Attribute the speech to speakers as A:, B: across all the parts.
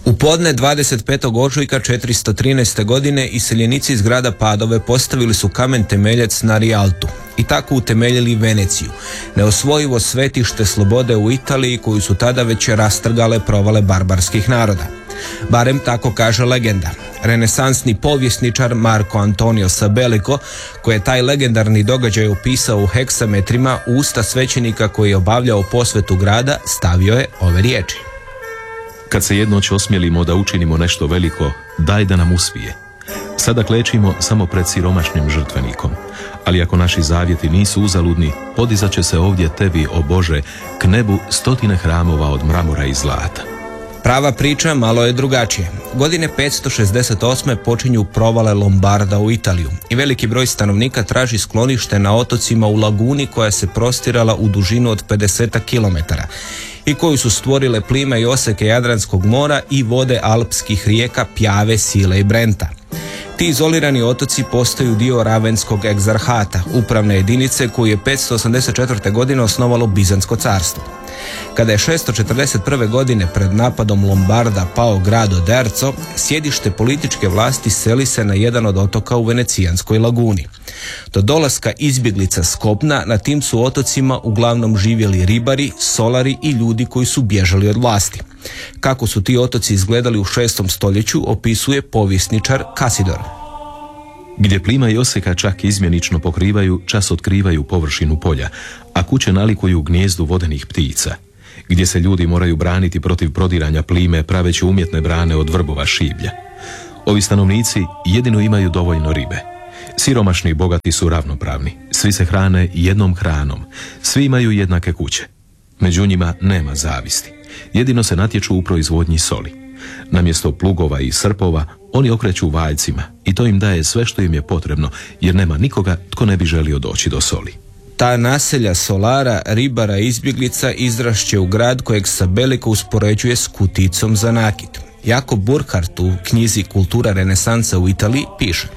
A: U podne 25. ožujka 413. godine iseljenici iz grada Padove postavili su kamen temeljac na Rialtu i tako utemeljili Veneciju, neosvojivo svetište slobode u Italiji koju su tada već rastrgale provale barbarskih naroda. Barem tako kaže legenda. Renesansni povjesničar Marco Antonio Sabelico, koji je taj legendarni događaj opisao u heksametrima, u usta svećenika koji je obavljao posvetu grada stavio je ove riječi.
B: Kad se jednoć osmjelimo da učinimo nešto veliko, daj da nam uspije. Sada klečimo samo pred siromašnim žrtvenikom, ali ako naši zavjeti nisu uzaludni, podizat će se ovdje tebi, o Bože, k nebu 100 hramova od mramora i zlata.
A: Prava priča malo je drugačije. Godine 568. počinju provale Lombarda u Italiju i veliki broj stanovnika traži sklonište na otocima u laguni koja se prostirala u dužinu od 50 km i koju su stvorile plime i oseke Jadranskog mora i vode alpskih rijeka Pjave, Sile i Brenta. Ti izolirani otoci postaju dio Ravenskog egzarhata, upravne jedinice koju je 584. godine osnovalo Bizantsko carstvo. Kada je 641. godine pred napadom Lombarda pao grad Oderzo, sjedište političke vlasti seli se na jedan od otoka u Venecijanskoj laguni. Do dolaska izbjeglica s kopna na tim su otocima uglavnom živjeli ribari, solari i ljudi koji su bježali od vlasti. Kako su ti otoci izgledali u 6. stoljeću opisuje povjesničar Casidor.
B: Gdje plima i oseka čak izmjenično pokrivaju, čas otkrivaju površinu polja, a kuće nalikuju gnijezdu vodenih ptica. Gdje se ljudi moraju braniti protiv prodiranja plime praveći umjetne brane od vrbova šiblja. Ovi stanovnici jedino imaju dovoljno ribe. Siromašni i bogati su ravnopravni. Svi se hrane jednom hranom. Svi imaju jednake kuće. Među njima nema zavisti. Jedino se natječu u proizvodnji soli. Namjesto plugova i srpova, oni okreću valjcima i to im daje sve što im je potrebno, jer nema nikoga tko ne bi želio doći do soli.
A: Ta naselja solara, ribara i izbjeglica izrašće u grad kojeg Sabelico uspoređuje s kuticom za nakit. Jakob Burckhardt u knjizi Kultura renesansa u Italiji piše: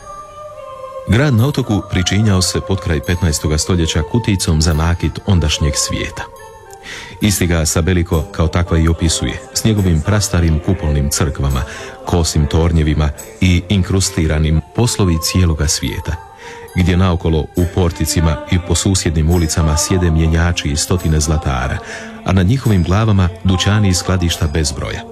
B: Grad na otoku pričinjao se potkraj 15. stoljeća kuticom za nakit ondašnjeg svijeta. Isti ga Sabelico kao takva i opisuje, s njegovim prastarim kupolnim crkvama, kosim tornjevima i inkrustiranim poslovi cijeloga svijeta, gdje naokolo u porticima i po susjednim ulicama sjede mjenjači i 100 zlatara, a na njihovim glavama dućani i skladišta bez broja.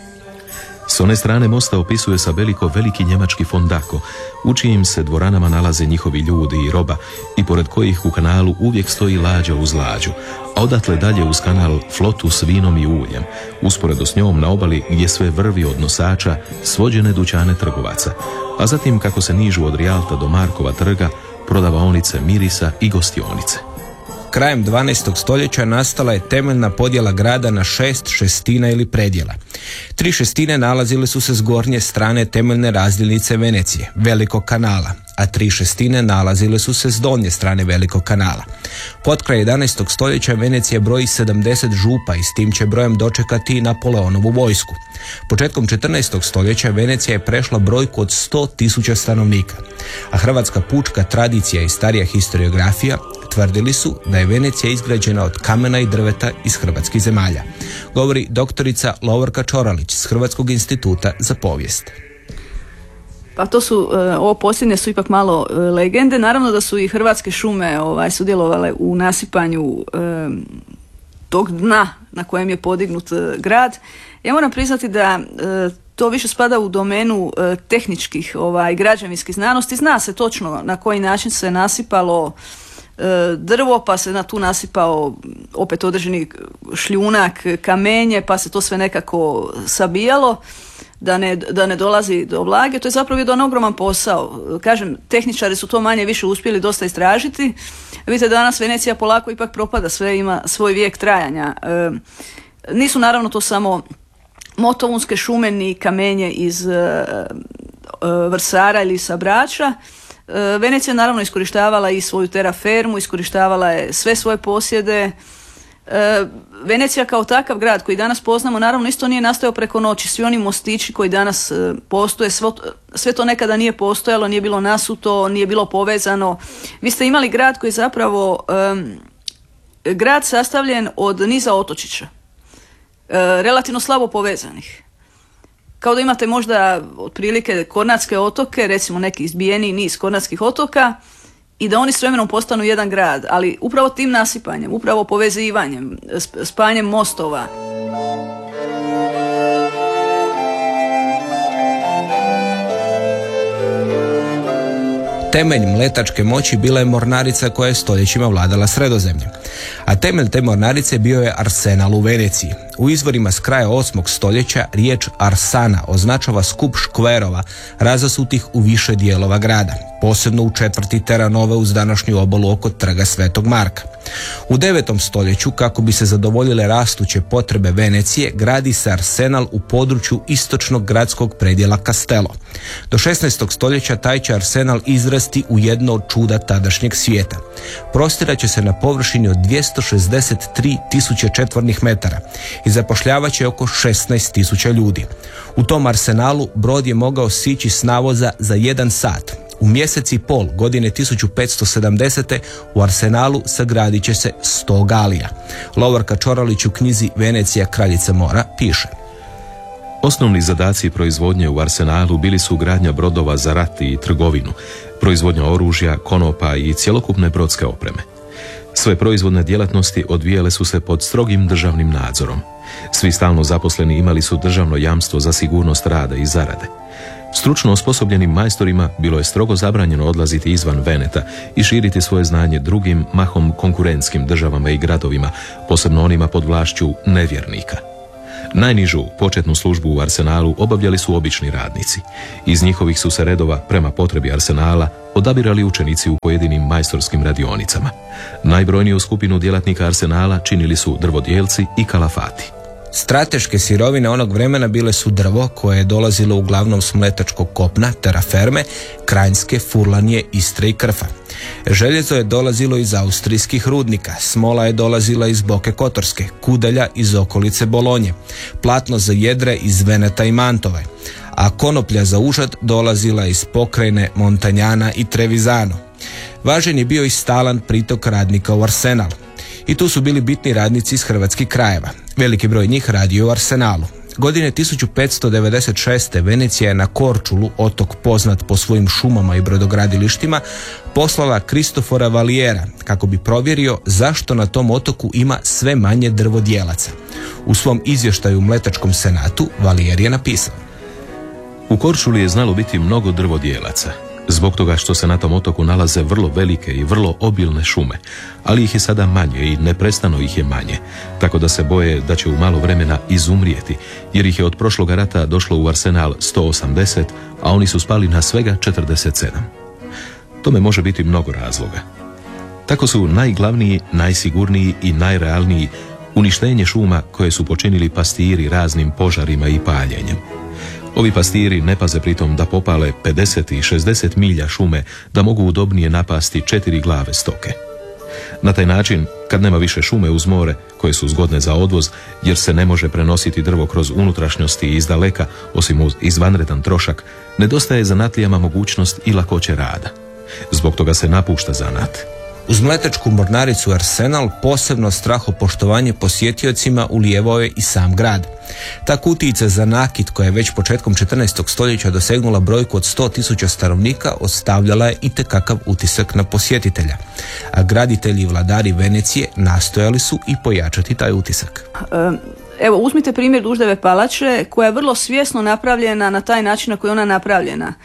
B: S one strane mosta opisuje Sabelico veliki njemački fondako, u čijim se dvoranama nalaze njihovi ljudi i roba i pored kojih u kanalu uvijek stoji lađa uz lađu, a odatle dalje uz kanal flotu s vinom i uljem, usporedo s njom na obali gdje sve vrvi od nosača svođene dućane trgovaca, a zatim kako se nižu od Rialta do Markova trga, prodavaonice mirisa i gostionice.
A: Krajem 12. stoljeća nastala je temeljna podjela grada na 6 šestina ili predjela. 3 šestine nalazile su se s gornje strane temeljne razdjelnice Venecije, Velikog kanala, a 3 šestine nalazile su se s donje strane Velikog kanala. Potkraj 11. stoljeća Venecija broji 70 župa i s tim će brojem dočekati Napoleonovu vojsku. Početkom 14. stoljeća Venecija je prešla brojku od 100.000 stanovnika, a hrvatska pučka tradicija i starija historiografija tvrdili su da je Venecija izgrađena od kamena i drveta iz hrvatskih zemalja, govori doktorica Lovorka Čoralić s Hrvatskog instituta za povijest.
C: Pa to su, ovo posljednje su ipak malo legende. Naravno da su i Hrvatske šume sudjelovale u nasipanju tog dna na kojem je podignut grad. Ja moram priznati da to više spada u domenu tehničkih građevinskih znanosti. Zna se točno na koji način se nasipalo drvo, pa se tu nasipao opet određeni šljunak, kamenje, pa se to sve nekako sabijalo da ne dolazi do vlage. To je zapravo jedan ogroman posao. Kažem, tehničari su to manje više uspjeli dosta istražiti. Vidite, danas Venecija polako ipak propada, sve ima svoj vijek trajanja. Nisu naravno to samo motovunske šume ni kamenje iz Vrsara ili sa Brača. Venecija naravno iskorištavala i svoju terafermu, iskorištavala je sve svoje posjede. Venecija kao takav grad koji danas poznamo naravno isto nije nastao preko noći. Svi oni mostići koji danas postoje, sve to nekada nije postojalo, nije bilo nasuto, nije bilo povezano. Vi ste imali grad koji je zapravo grad sastavljen od niza otočića, relativno slabo povezanih. kao da imate možda otprilike Kornatske otoke, recimo neki izbijeni niz Kornatskih otoka, i da oni s vremenom postanu jedan grad, ali upravo tim nasipanjem, upravo povezivanjem, spajanjem mostova.
A: Temelj mletačke moći bila je mornarica koja je stoljećima vladala Sredozemljem. A temelj te mornarice bio je arsenal u Veneciji. U izvorima s kraja 8. stoljeća riječ arsana označava skup škverova razasutih u više dijelova grada, posebno u četvrti Teranove uz današnju obalu oko trga Svetog Marka. U 9. stoljeću, kako bi se zadovoljile rastuće potrebe Venecije, gradi se arsenal u području istočnog gradskog predjela Castello. Do 16. stoljeća taj će arsenal izrasti u jedno od čuda tadašnjeg svijeta. Prostiraće se na površini od 263.000 četvornih metara i zapošljavaće oko 16.000 ljudi. U tom arsenalu brod je mogao sići s navoza za 1 sat. U mjesec i pol godine 1570. u arsenalu sagradit će se 100 galija. Lovorka Čoralić u knjizi Venecija kraljica mora piše:
B: Osnovni zadaci proizvodnje u arsenalu bili su gradnja brodova za rat i trgovinu, proizvodnja oružja, konopa i cjelokupne brodske opreme. Sve proizvodne djelatnosti odvijale su se pod strogim državnim nadzorom. Svi stalno zaposleni imali su državno jamstvo za sigurnost rada i zarade. Stručno osposobljenim majstorima bilo je strogo zabranjeno odlaziti izvan Veneta i širiti svoje znanje drugim, mahom konkurentskim državama i gradovima, posebno onima pod vlašću nevjernika. Najnižu početnu službu u arsenalu obavljali su obični radnici. Iz njihovih su se redova, prema potrebi arsenala, odabirali učenici u pojedinim majstorskim radionicama. Najbrojniju skupinu djelatnika arsenala činili su drvodjelci i kalafati.
A: Strateške sirovine onog vremena bile su drvo, koje je dolazilo uglavnom s mletačkog kopna, Teraferme, Kranjske, Furlanije, Istre i Krfa. Željezo je dolazilo iz austrijskih rudnika, smola je dolazila iz Boke Kotorske, kudelja iz okolice Bolonje, platno za jedre iz Veneta i Mantove, a konoplja za užad dolazila iz pokrajine Montagnana i Trevisano. Važan je bio i stalan pritok radnika u arsenal. I tu su bili bitni radnici iz hrvatskih krajeva. Veliki broj njih radio u arsenalu. Godine 1596. Venecija je na Korčulu, otok poznat po svojim šumama i brodogradilištima, poslala Kristofora Valijera kako bi provjerio zašto na tom otoku ima sve manje drvodjelaca. U svom izvještaju u Mletačkom senatu Valijer je napisao:
B: U Korčuli je znalo biti mnogo drvodjelaca, zbog toga što se na tom otoku nalaze vrlo velike i vrlo obilne šume, ali ih je sada manje i neprestano ih je manje, tako da se boje da će u malo vremena izumrijeti, jer ih je od prošloga rata došlo u arsenal 180, a oni su spali na svega 47. Tome može biti mnogo razloga. Tako su najglavniji, najsigurniji i najrealniji uništenje šuma koje su počinili pastiri raznim požarima i paljenjem. Ovi pastiri ne paze pritom da popale 50 i 60 milja šume da mogu udobnije napasti 4 glave stoke. Na taj način, kad nema više šume uz more, koje su zgodne za odvoz, jer se ne može prenositi drvo kroz unutrašnjosti i izdaleka, osim uz izvanredan trošak, nedostaje zanatlijama mogućnost i lakoće rada. Zbog toga se napušta zanat.
A: Uz mletačku mornaricu arsenal posebno strahopoštovanje posjetiocima ulijevao je i sam grad. Ta kutijica za nakit, koja je već početkom 14. stoljeća dosegnula brojku od 100.000 stanovnika, ostavljala je itekakav utisak na posjetitelja. A graditelji i vladari Venecije nastojali su i pojačati taj utisak.
C: Evo, uzmite primjer Duždeve palače, koja je vrlo svjesno napravljena na taj način na koji je ona napravljena.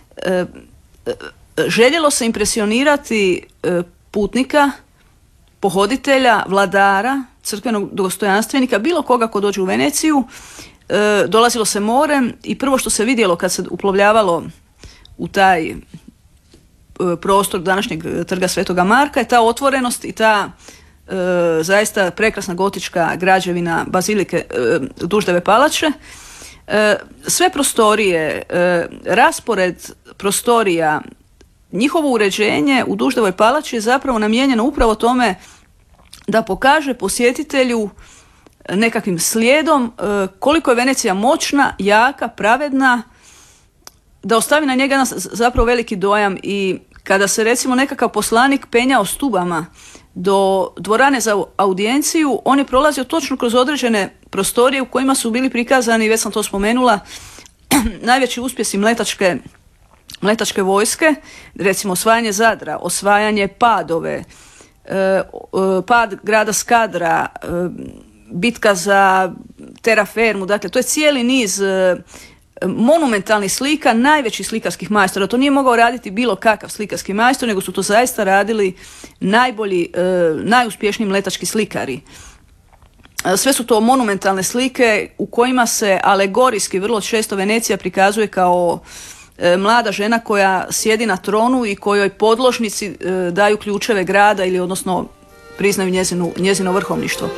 C: Željelo se impresionirati putnika, pohoditelja, vladara, crkvenog dostojanstvenika, bilo koga ko dođe u Veneciju. Dolazilo se morem i prvo što se vidjelo kad se uplovljavalo u taj prostor današnjeg trga Svetoga Marka je ta otvorenost i ta zaista prekrasna gotička građevina bazilike Duždeve palače. Sve prostorije, raspored prostorija, njihovo uređenje u Duždevoj palači je zapravo namijenjeno upravo tome da pokaže posjetitelju nekakvim slijedom koliko je Venecija moćna, jaka, pravedna, da ostavi na njega zapravo veliki dojam. I kada se recimo nekakav poslanik penjao stubama do dvorane za audijenciju, on je prolazio točno kroz određene prostorije u kojima su bili prikazani, već sam to spomenula, najveći uspjesi mletačke vojske, recimo osvajanje Zadra, osvajanje Padove, pad grada Skadra, bitka za Terrafermu, dakle to je cijeli niz monumentalnih slika najvećih slikarskih majstora. To nije mogao raditi bilo kakav slikarski majstor, nego su to zaista radili najbolji, najuspješniji mletački slikari. Sve su to monumentalne slike u kojima se alegorijski vrlo često Venecija prikazuje kao mlada žena koja sjedi na tronu i kojoj podložnici daju ključeve grada ili odnosno priznaju njezino vrhovništvo.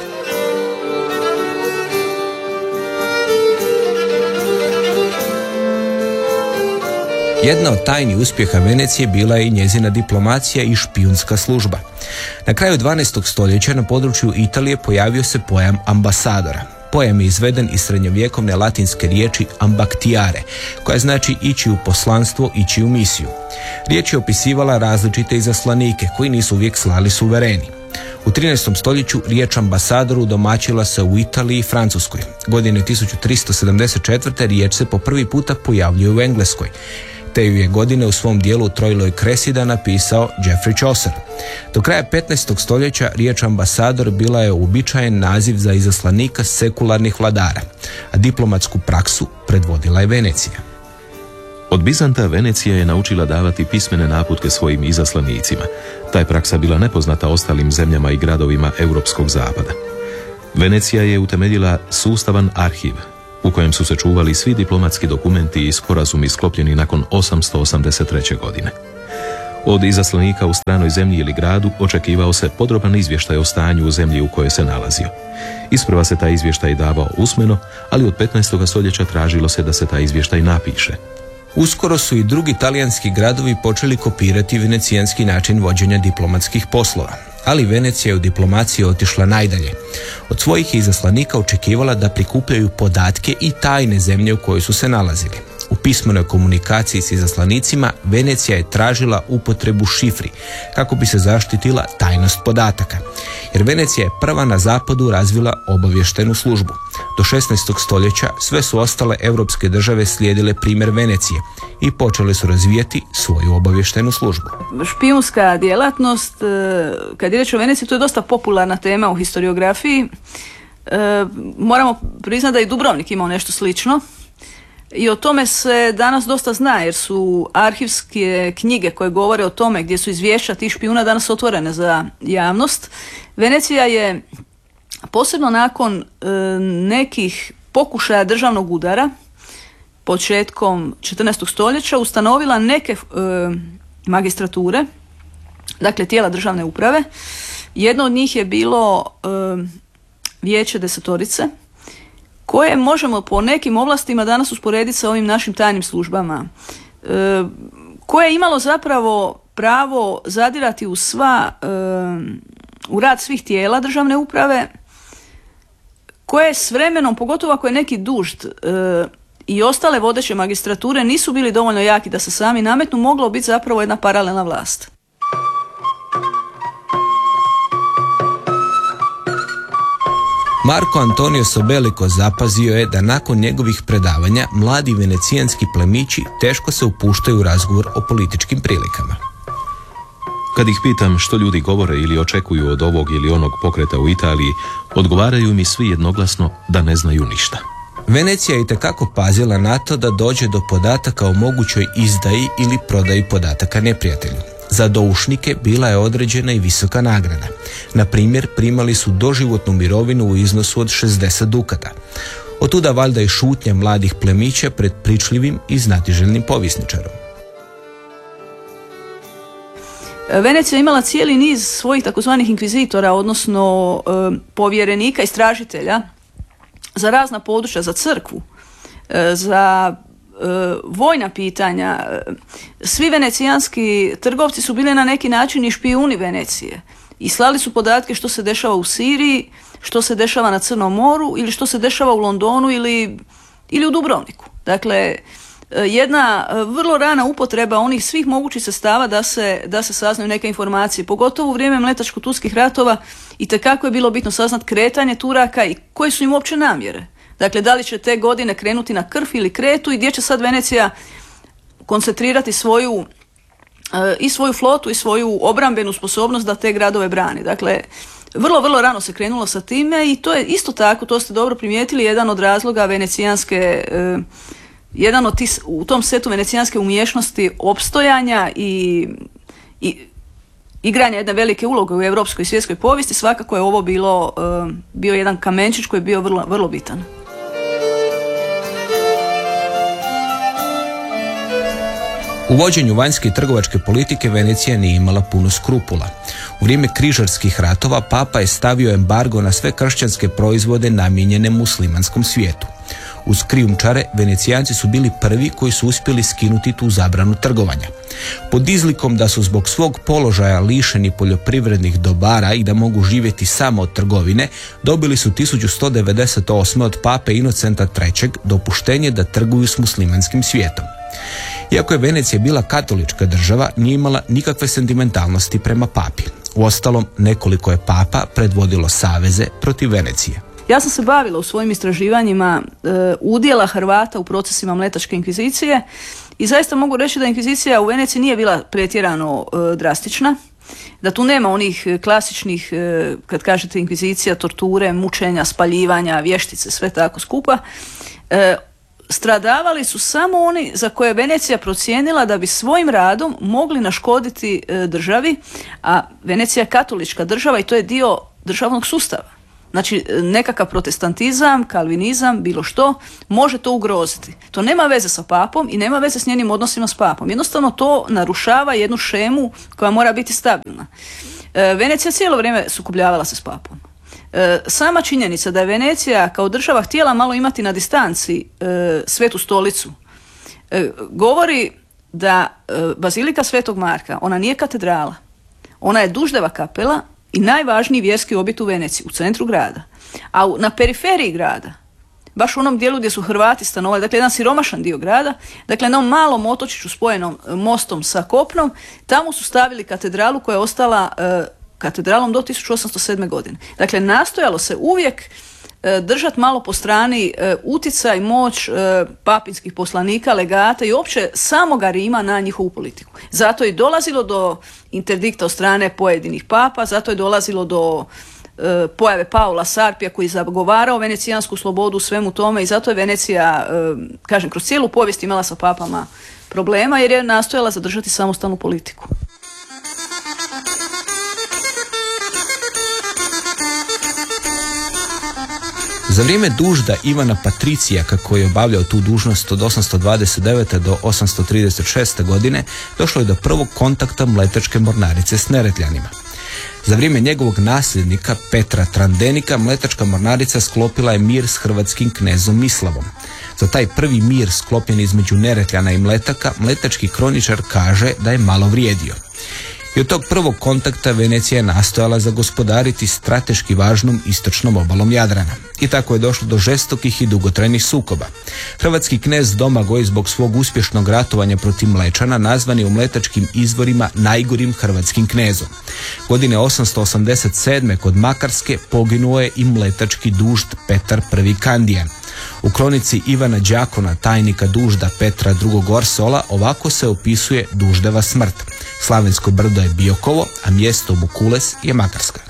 A: Jedna od tajni uspjeha Venecije bila je i njezina diplomacija i špijunska služba. Na kraju 12. stoljeća na području Italije pojavio se pojam ambasadora. Pojam je izveden iz srednjovjekovne latinske riječi ambactiare, koja znači ići u poslanstvo, ići u misiju. Riječ je opisivala različite izaslanike koji nisu uvijek slali suvereni. U 13. stoljeću riječ ambasadoru domaćila se u Italiji i Francuskoj. Godine 1374. riječ se po prvi puta pojavljuje u Engleskoj, te ju je godine u svom dijelu Trojloj Kresida napisao Geoffrey Chaucer. Do kraja 15. stoljeća riječ ambasador bila je uobičajen naziv za izaslanika sekularnih vladara, a diplomatsku praksu predvodila je Venecija.
B: Od Bizanta Venecija je naučila davati pismene naputke svojim izaslanicima. Ta je praksa bila nepoznata ostalim zemljama i gradovima europskog zapada. Venecija je utemeljila sustavan arhiv, u kojem su se čuvali svi diplomatski dokumenti i sporazumi sklopljeni nakon 883. godine. Od izaslanika u stranoj zemlji ili gradu očekivao se podroban izvještaj o stanju u zemlji u kojoj se nalazio. Isprva se taj izvještaj davao usmeno, ali od 15. stoljeća tražilo se da se taj izvještaj napiše.
A: Uskoro su i drugi talijanski gradovi počeli kopirati venecijanski način vođenja diplomatskih poslova, ali Venecija je u diplomaciji otišla najdalje. Od svojih izaslanika očekivala da prikupljaju podatke i tajne zemlje u kojoj su se nalazili. U pismenoj komunikaciji s izaslanicima Venecija je tražila upotrebu šifri kako bi se zaštitila tajnost podataka, jer Venecija je prva na zapadu razvila obavještajnu službu. Do 16. stoljeća sve su ostale europske države slijedile primjer Venecije i počele su razvijati svoju obavještajnu službu.
C: Špijunska djelatnost, kad je riječ o Veneciji, to je dosta popularna tema u historiografiji. Moramo priznati da i Dubrovnik imao nešto slično. I o tome se danas dosta zna, jer su arhivske knjige koje govore o tome, gdje su izvješća tih špijuna danas otvorene za javnost. Venecija je posebno nakon nekih pokušaja državnog udara početkom 14. stoljeća ustanovila neke magistrature, dakle tijela državne uprave. Jedno od njih je bilo Vijeće desetorice, koje možemo po nekim ovlastima danas usporediti sa ovim našim tajnim službama, koje je imalo zapravo pravo zadirati u rad svih tijela državne uprave, koje s vremenom, pogotovo ako je neki dužd i ostale vodeće magistrature nisu bili dovoljno jaki da se sami nametnu, moglo biti zapravo jedna paralelna vlast.
A: Marko Antonio Sabelico zapazio je da nakon njegovih predavanja mladi venecijanski plemići teško se upuštaju u razgovor o političkim prilikama.
B: Kad ih pitam što ljudi govore ili očekuju od ovog ili onog pokreta u Italiji, odgovaraju mi svi jednoglasno da ne znaju ništa.
A: Venecija je itekako pazila na to da dođe do podataka o mogućoj izdaji ili prodaji podataka neprijatelju. Za doušnike bila je određena i visoka nagrada. Na primjer, primali su doživotnu mirovinu u iznosu od 60 dukata. Otuda valjda i šutnja mladih plemića pred pričljivim i znatiželjnim povjesničarom.
C: Venecija je imala cijeli niz svojih takozvanih inkvizitora, odnosno povjerenika, istražitelja za razna područja, za crkvu, za vojna pitanja. Svi venecijanski trgovci su bili na neki način i špijuni Venecije i slali su podatke što se dešava u Siriji, što se dešava na Crnom moru ili što se dešava u Londonu ili u Dubrovniku. Dakle, jedna vrlo rana upotreba onih svih mogućih sredstava da se saznaju neke informacije, pogotovo u vrijeme mletačko-turskih ratova. Itekako je bilo bitno saznat kretanje Turaka i koje su im uopće namjere. Dakle, da li će te godine krenuti na Krf ili Kretu i gdje će sad Venecija koncentrirati svoju flotu i svoju obrambenu sposobnost da te gradove brani. Dakle, vrlo, vrlo rano se krenulo sa time i to je isto tako, to ste dobro primijetili, jedan od razloga venecijanske, u tom setu venecijanske umješnosti opstojanja i igranja jedne velike uloge u europskoj i svjetskoj povijesti, svakako je ovo bio jedan kamenčić koji je bio vrlo, vrlo bitan.
A: U vođenju vanjske i trgovačke politike Venecija nije imala puno skrupula. U vrijeme križarskih ratova papa je stavio embargo na sve kršćanske proizvode namijenjene muslimanskom svijetu. Uz krijumčare, Venecijanci su bili prvi koji su uspjeli skinuti tu zabranu trgovanja. Pod izlikom da su zbog svog položaja lišeni poljoprivrednih dobara i da mogu živjeti samo od trgovine, dobili su 1198. od pape Inocenta III. Dopuštenje da trguju s muslimanskim svijetom. Iako je Venecija bila katolička država, nije imala nikakve sentimentalnosti prema papi. Uostalom, nekoliko je papa predvodilo saveze protiv Venecije.
C: Ja sam se bavila u svojim istraživanjima udjela Hrvata u procesima mletačke inkvizicije i zaista mogu reći da inkvizicija u Veneciji nije bila pretjerano drastična, da tu nema onih klasičnih, kad kažete inkvizicija, torture, mučenja, spaljivanja, vještice, sve tako skupa. Stradavali su samo oni za koje je Venecija procijenila da bi svojim radom mogli naškoditi državi, a Venecija je katolička država i to je dio državnog sustava. Znači, nekakav protestantizam, kalvinizam, bilo što, može to ugroziti. To nema veze sa papom i nema veze s njenim odnosima s papom. Jednostavno to narušava jednu šemu koja mora biti stabilna. Venecija cijelo vrijeme sukobljavala se s papom. Sama činjenica da je Venecija kao država htjela malo imati na distanci Svetu stolicu govori da Bazilika Svetog Marka, ona nije katedrala, ona je Duždeva kapela i najvažniji vjerski objekt u Veneciji, u centru grada. A na periferiji grada, baš u onom dijelu gdje su Hrvati stanovali, dakle jedan siromašan dio grada, dakle na onom malom otočiću spojenom mostom sa kopnom, tamo su stavili katedralu koja je ostala katedralom do 1807. godine. Dakle, nastojalo se uvijek držati malo po strani utjecaj, moć papinskih poslanika, legata i uopće samoga Rima na njihovu politiku. Zato je dolazilo do interdikta od strane pojedinih papa, zato je dolazilo do pojave Paula Sarpija koji je zagovarao venecijansku slobodu u svemu tome i zato je Venecija, kažem, kroz cijelu povijest imala sa papama problema jer je nastojala zadržati samostalnu politiku.
A: Za vrijeme dužda Ivana Patricijaka, koji je obavljao tu dužnost od 829. do 836. godine, došlo je do prvog kontakta mletačke mornarice s Neretljanima. Za vrijeme njegovog nasljednika Petra Trandenika mletačka mornarica sklopila je mir s hrvatskim knezom Mislavom. Za taj prvi mir sklopljen između Neretljana i Mletaka, mletački kroničar kaže da je malo vrijedio. I od tog prvog kontakta Venecija je nastojala zagospodariti strateški važnom istočnom obalom Jadrana. I tako je došlo do žestokih i dugotrajnih sukoba. Hrvatski knez Domagoj zbog svog uspješnog ratovanja protiv Mlečana nazvan je u mletačkim izvorima najgorim hrvatskim knezom. Godine 887. kod Makarske poginuo je i mletački dužd Petar I. Kandijan. U kronici Ivana Đakona, tajnika dužda Petra II. Orsola, ovako se opisuje duždeva smrt. Slavensko brdo je Biokovo, a mjesto Mukules je Makarska.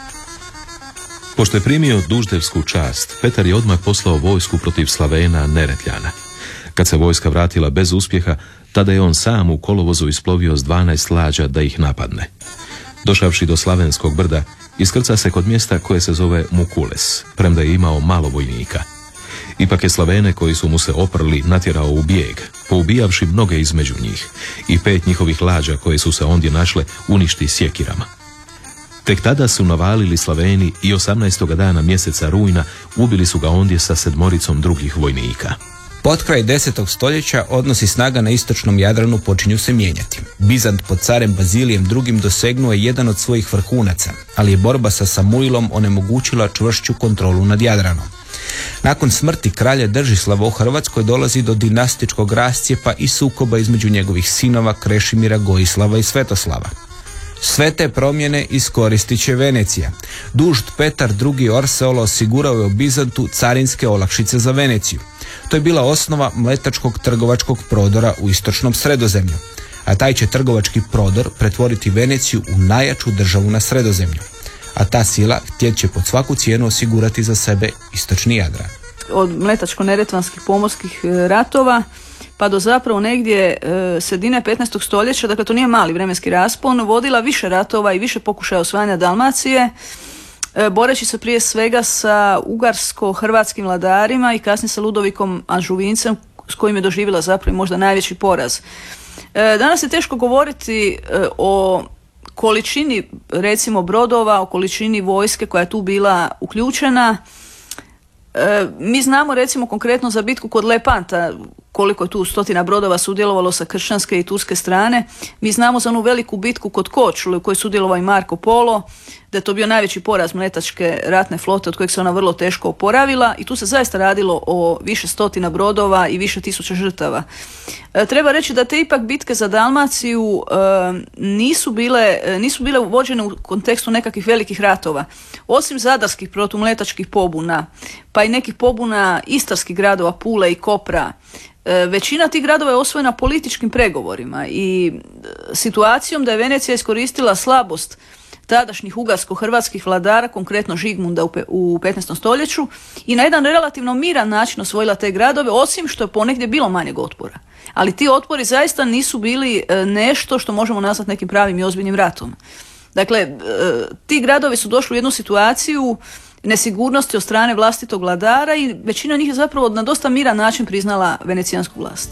B: Pošto je primio duždevsku čast, Petar je odmah poslao vojsku protiv Slavena Neretljana. Kad se vojska vratila bez uspjeha, tada je on sam u kolovozu isplovio s 12 lađa da ih napadne. Došavši do Slavenskog brda, iskrca se kod mjesta koje se zove Mukules, premda je imao malo vojnika. Ipak je Slavene koji su mu se oprli natjerao u bijeg, poubijavši mnoge između njih i 5 njihovih lađa koje su se ondje našle uništi sjekirama. Tek tada su navalili Slaveni i 18. dana mjeseca rujna ubili su ga ondje sa 7 drugih vojnika.
A: Potkraj 10. stoljeća odnosi snaga na istočnom Jadranu počinju se mijenjati. Bizant pod carem Bazilijem II. Dosegnuo je jedan od svojih vrhunaca, ali je borba sa Samuilom onemogućila čvršću kontrolu nad Jadranom. Nakon smrti kralja Držislava u Hrvatskoj dolazi do dinastičkog rascijepa i sukoba između njegovih sinova Krešimira, Gojislava i Svetoslava. Sve te promjene iskoristit će Venecija. Dužd Petar II. Orseolo osigurao je u Bizantu carinske olakšice za Veneciju. To je bila osnova mletačkog trgovačkog prodora u istočnom Sredozemlju, a taj će trgovački prodor pretvoriti Veneciju u najjaču državu na Sredozemlju, a ta sila htjet će pod svaku cijenu osigurati za sebe istočni Jadran.
C: Od mletačko-neretvanskih pomorskih ratova pa do zapravo negdje sredine 15. stoljeća, dakle to nije mali vremenski raspon, vodila više ratova i više pokušaja osvajanja Dalmacije, boreći se prije svega sa ugarsko-hrvatskim vladarima i kasnije sa Ludovikom Anžuvincem, s kojim je doživjela zapravo možda najveći poraz. Danas je teško govoriti o količini recimo brodova, o količini vojske koja je tu bila uključena. Mi znamo recimo konkretno za bitku kod Lepanta, koliko je tu stotina brodova sudjelovalo sa kršćanske i turske strane. Mi znamo za onu veliku bitku kod Korčule u kojoj je sudjelovao i Marko Polo, da je to bio najveći poraz mletačke ratne flote od kojeg se ona vrlo teško oporavila i tu se zaista radilo o više stotina brodova i više tisuća žrtava. Treba reći da te ipak bitke za Dalmaciju nisu bile vođene u kontekstu nekakvih velikih ratova. Osim zadarskih protumletačkih pobuna, pa i nekih pobuna istarskih gradova Pule i Kopra, većina tih gradova je osvojena političkim pregovorima i situacijom da je Venecija iskoristila slabost tadašnjih ugarsko-hrvatskih vladara, konkretno Žigmunda u 15. stoljeću, i na jedan relativno miran način osvojila te gradove, osim što je ponegdje bilo manjeg otpora. Ali ti otpori zaista nisu bili nešto što možemo nazvati nekim pravim i ozbiljnim ratom. Dakle, ti gradovi su došli u jednu situaciju nesigurnosti od strane vlastitog vladara i većina njih je zapravo na dosta miran način priznala venecijansku vlast.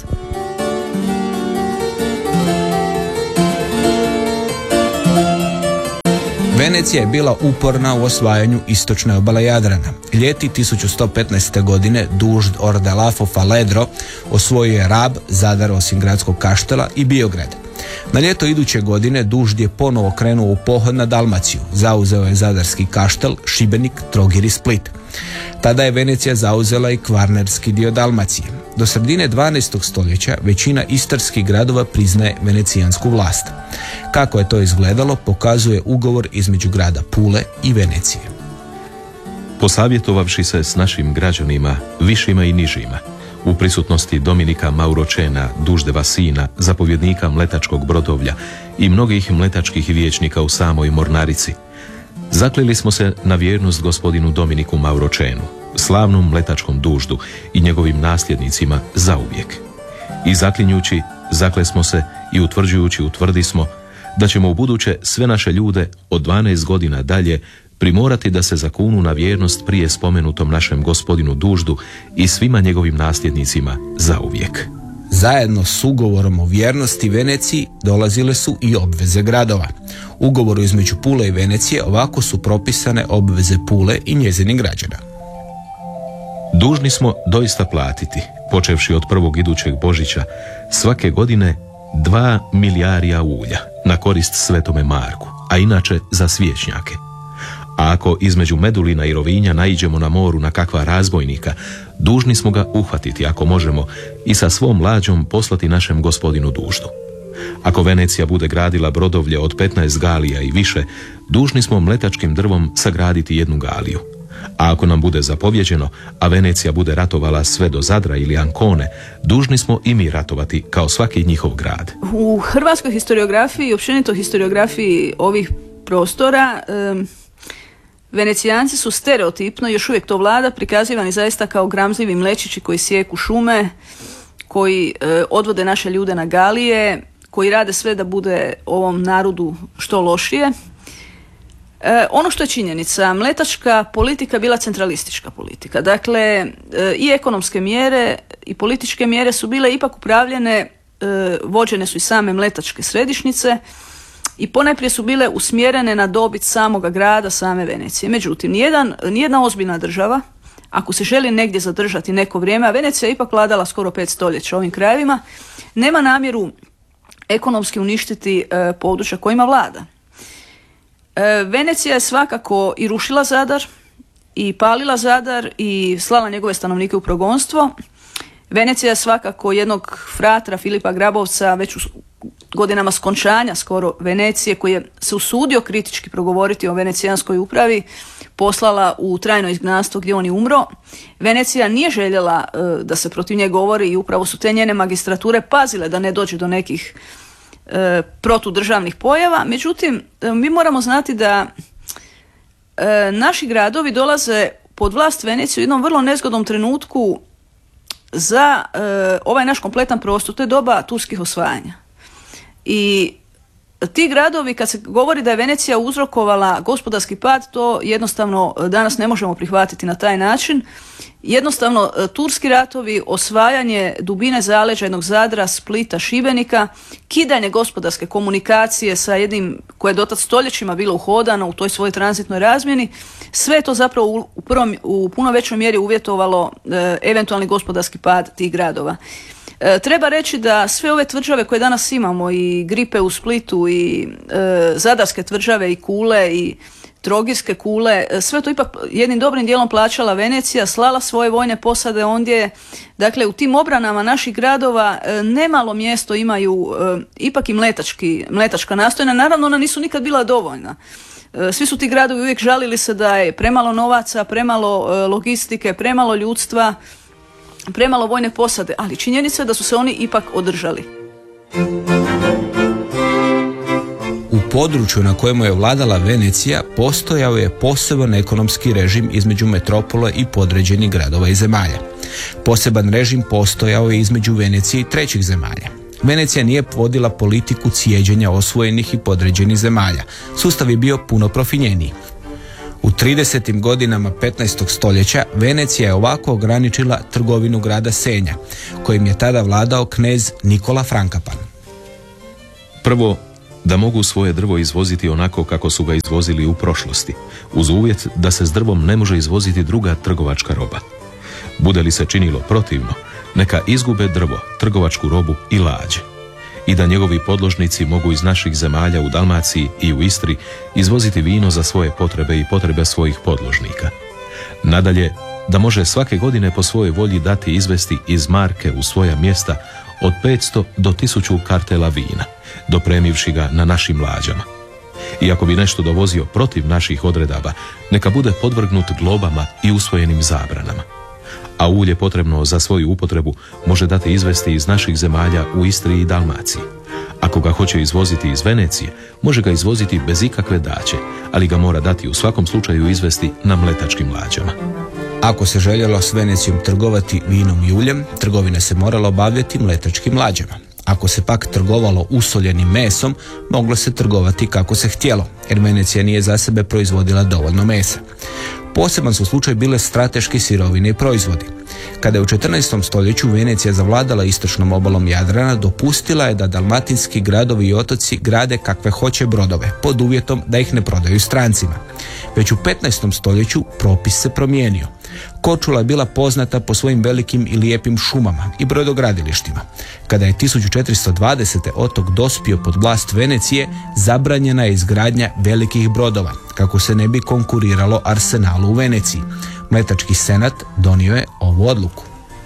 A: Venecija je bila uporna u osvajanju istočne obale Jadrana. Ljeti 1115. godine dužd Ordelafo Faledro osvojio je Rab, Zadar osim gradskog Kaštela i Biograd. Na ljeto iduće godine dužd je ponovo krenuo u pohod na Dalmaciju. Zauzeo je Zadarski Kaštel, Šibenik, Trogir i Split. Tada je Venecija zauzela i kvarnerski dio Dalmacije. Do sredine 12. stoljeća većina istarskih gradova priznaje venecijansku vlast. Kako je to izgledalo pokazuje ugovor između grada Pule i Venecije.
B: Posavjetovavši se s našim građanima, višima i nižima, u prisutnosti Dominika Mauročena, duždeva sina, zapovjednika mletačkog brodovlja i mnogih mletačkih vijećnika u samoj mornarici, zakleli smo se na vjernost gospodinu Dominiku Mauročenu, slavnom mletačkom duždu i njegovim nasljednicima zauvijek. I zaklinjući, zakle smo se i utvrđujući utvrdismo da ćemo ubuduće sve naše ljude od 12 godina dalje primorati da se zakunu na vjernost prije spomenutom našem gospodinu duždu i svima njegovim nasljednicima zauvijek.
A: Zajedno s ugovorom o vjernosti Veneciji dolazile su i obveze gradova. Ugovoru između Pule i Venecije ovako su propisane obveze Pule i njezinih građana.
B: Dužni smo doista platiti, počevši od prvog idućeg Božića, svake godine 2 milijarija ulja na korist Svetome Marku, a inače za svjećnjake. A ako između Medulina i Rovinja naiđemo na moru na kakva razbojnika, dužni smo ga uhvatiti ako možemo i sa svom lađom poslati našem gospodinu duždu. Ako Venecija bude gradila brodovlje od 15 galija i više, dužni smo mletačkim drvom sagraditi 1 galiju. A ako nam bude zapovjeđeno, a Venecija bude ratovala sve do Zadra ili Ancone, dužni smo i mi ratovati kao svaki njihov grad.
C: U hrvatskoj historiografiji i općenito historiografiji ovih prostora Venecijanci su stereotipno, još uvijek to vlada, prikazivani zaista kao gramzljivi mlečići koji sijeku šume, koji odvode naše ljude na galije, koji rade sve da bude ovom narodu što lošije. Ono što je činjenica, mletačka politika bila centralistička politika. Dakle, i ekonomske mjere i političke mjere su bile ipak upravljene, vođene su i same mletačke središnjice i ponajprije su bile usmjerene na dobit samoga grada, same Venecije. Međutim, nijedna ozbiljna država, ako se želi negdje zadržati neko vrijeme, a Venecija je ipak vladala skoro 5 stoljeća ovim krajevima, nema namjeru ekonomski uništiti područja kojima vlada. Venecija je svakako i rušila Zadar, i palila Zadar, i slala njegove stanovnike u progonstvo. Venecija je svakako jednog fratra Filipa Grabovca već godinama skončanja skoro Venecije, koji je se usudio kritički progovoriti o venecijanskoj upravi, poslala u trajno izgnanstvo gdje on je umro. Venecija nije željela da se protiv nje govori i upravo su te njene magistrature pazile da ne dođe do nekih protudržavnih pojava. Međutim, mi moramo znati da naši gradovi dolaze pod vlast Veneciju u jednom vrlo nezgodnom trenutku za ovaj naš kompletan prostor. To je doba turskih osvajanja. I ti gradovi, kad se govori da je Venecija uzrokovala gospodarski pad, to jednostavno danas ne možemo prihvatiti na taj način. Jednostavno, turski ratovi, osvajanje dubine zaleđa jednog Zadra, Splita, Šibenika, kidanje gospodarske komunikacije sa jednim koje je dotad stoljećima bilo uhodano u toj svojoj tranzitnoj razmjeni, sve je to zapravo u puno većoj mjeri uvjetovalo eventualni gospodarski pad tih gradova. Treba reći da sve ove tvrđave koje danas imamo, i Gripe u Splitu, i Zadarske tvrđave, i Kule, i Trogirske Kule, sve to ipak jednim dobrim dijelom plaćala Venecija, slala svoje vojne posade ondje. Dakle, u tim obranama naših gradova nemalo mjesto imaju ipak i mletačka nastojanja. Naravno, ona nisu nikad bila dovoljna. Svi su ti gradovi uvijek žalili se da je premalo novaca, premalo logistike, premalo ljudstva, premalo vojne posade, ali činjenica je da su se oni ipak održali.
A: U području na kojemu je vladala Venecija postojao je poseban ekonomski režim između metropole i podređenih gradova i zemalja. Poseban režim postojao je između Venecije i trećih zemalja. Venecija nije vodila politiku cijeđenja osvojenih i podređenih zemalja. Sustav je bio puno profinjeniji. U 30. godinama 15. stoljeća Venecija je ovako ograničila trgovinu grada Senja, kojim je tada vladao knez Nikola Frankapan.
B: Prvo, da mogu svoje drvo izvoziti onako kako su ga izvozili u prošlosti, uz uvjet da se s drvom ne može izvoziti druga trgovačka roba. Bude li se činilo protivno, neka izgube drvo, trgovačku robu i lađe. I da njegovi podložnici mogu iz naših zemalja u Dalmaciji i u Istri izvoziti vino za svoje potrebe i potrebe svojih podložnika. Nadalje, da može svake godine po svojoj volji dati izvesti iz marke u svoja mjesta od 500 do 1000 kartela vina, dopremivši ga na našim lađama. I ako bi nešto dovozio protiv naših odredaba, neka bude podvrgnut globama i usvojenim zabranama. A ulje potrebno za svoju upotrebu može dati izvesti iz naših zemalja u Istri i Dalmaciji. Ako ga hoće izvoziti iz Venecije, može ga izvoziti bez ikakve daće, ali ga mora dati u svakom slučaju izvesti na mletačkim lađama.
A: Ako se željelo s Venecijom trgovati vinom i uljem, trgovina se morala obavljati mletačkim lađama. Ako se pak trgovalo usoljenim mesom, moglo se trgovati kako se htjelo, jer Venecija nije za sebe proizvodila dovoljno mesa. Poseban su slučaj bile strateški sirovine i proizvodi. Kada je u 14. stoljeću Venecija zavladala istočnom obalom Jadrana, dopustila je da dalmatinski gradovi i otoci grade kakve hoće brodove, pod uvjetom da ih ne prodaju strancima. Već u 15. stoljeću propis se promijenio. Korčula je bila poznata po svojim velikim i lijepim šumama i brodogradilištima. Kada je 1420. otok dospio pod vlast Venecije, zabranjena je izgradnja velikih brodova, kako se ne bi konkuriralo Arsenalu u Veneciji. Mletački senat donio je ovu odluku.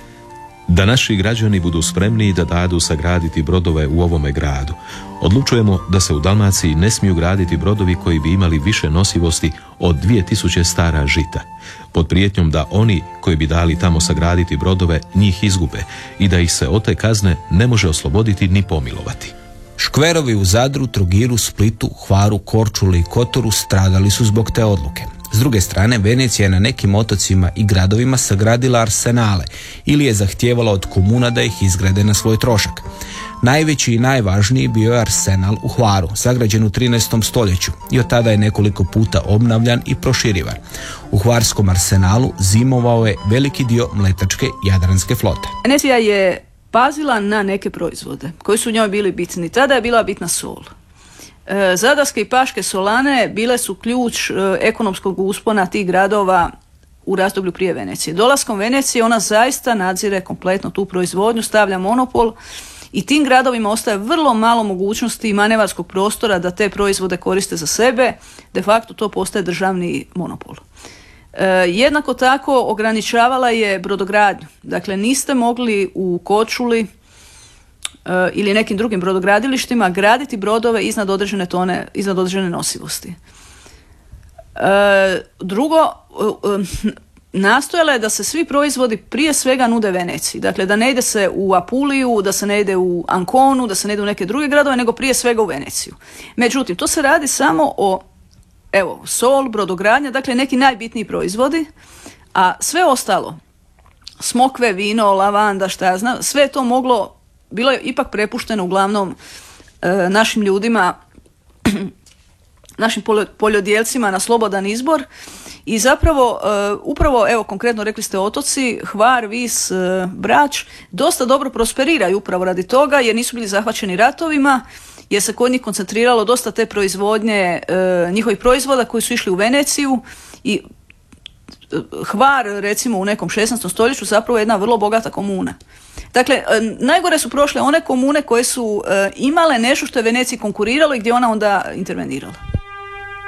B: Da naši građani budu spremni da dadu sagraditi brodove u ovome gradu, odlučujemo da se u Dalmaciji ne smiju graditi brodovi koji bi imali više nosivosti od 2000 stara žita, pod prijetnjom da oni koji bi dali tamo sagraditi brodove njih izgube i da ih se od te kazne ne može osloboditi ni pomilovati.
A: Škverovi u Zadru, Trogiru, Splitu, Hvaru, Korčuli i Kotoru stradali su zbog te odluke. S druge strane, Venecija je na nekim otocima i gradovima sagradila arsenale ili je zahtijevala od komuna da ih izgrade na svoj trošak. Najveći i najvažniji bio je arsenal u Hvaru, sagrađen u 13. stoljeću i od tada je nekoliko puta obnavljan i proširivan. U hvarskom arsenalu zimovao je veliki dio mletačke jadranske flote.
C: Venecija je pazila na neke proizvode koji su u njoj bili bitni. Tada je bila bitna sol. Zadarske i paške solane bile su ključ ekonomskog uspona tih gradova u razdoblju prije Venecije. Dolaskom Venecije ona zaista nadzire kompletno tu proizvodnju, stavlja monopol i tim gradovima ostaje vrlo malo mogućnosti i manevarskog prostora da te proizvode koriste za sebe. De facto to postaje državni monopol. Jednako tako ograničavala je brodogradnju. Dakle, niste mogli u Korčuli ili nekim drugim brodogradilištima graditi brodove iznad određene tone, iznad određene nosivosti. Drugo, nastojala je da se svi proizvodi prije svega nude Veneciji. Dakle, da ne ide se u Apuliju, da se ne ide u Anconu, da se ne ide u neke druge gradove, nego prije svega u Veneciju. Međutim, to se radi samo o sol, brodogradnja, dakle neki najbitniji proizvodi, a sve ostalo, smokve, vino, lavanda, šta ja znam, sve je to bilo je ipak prepušteno uglavnom našim ljudima, našim poljodjelcima na slobodan izbor i zapravo, upravo, evo konkretno rekli ste otoci, Hvar, Vis, Brač, dosta dobro prosperiraju upravo radi toga jer nisu bili zahvaćeni ratovima, jer se kod njih koncentriralo dosta te proizvodnje njihovih proizvoda koji su išli u Veneciju i Hvar recimo u nekom 16. stoljeću zapravo je jedna vrlo bogata komuna. Dakle, najgore su prošle one komune koje su imale nešto što je Veneciji konkuriralo i gdje ona onda intervenirala.